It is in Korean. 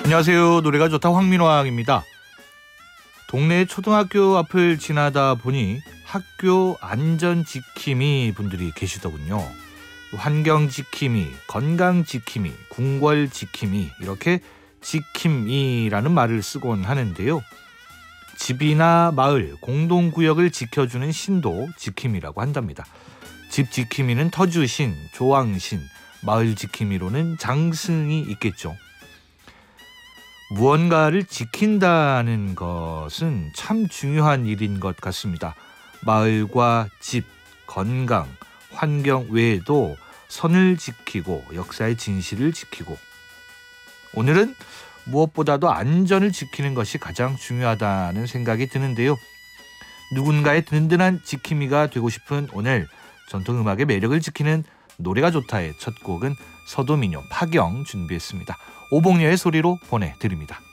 안녕하세요. 노래가 좋다 황민호입니다. 동네 초등학교 앞을 지나다 보니 학교 안전 지킴이 분들이 계시더군요. 환경 지킴이, 건강 지킴이, 궁궐 지킴이 이렇게 지킴이라는 말을 쓰곤 하는데요. 집이나 마을, 공동구역을 지켜주는 신도 지킴이라고 한답니다. 집 지킴이는 터주신, 조왕신, 마을 지킴이로는 장승이 있겠죠. 무언가를 지킨다는 것은 참 중요한 일인 것 같습니다. 마을과 집, 건강, 환경 외에도 선을 지키고 역사의 진실을 지키고 오늘은 무엇보다도 안전을 지키는 것이 가장 중요하다는 생각이 드는데요. 누군가의 든든한 지킴이가 되고 싶은 오늘 전통음악의 매력을 지키는 노래가 좋다의 첫 곡은 서도민요 파경 준비했습니다. 오복녀의 소리로 보내드립니다.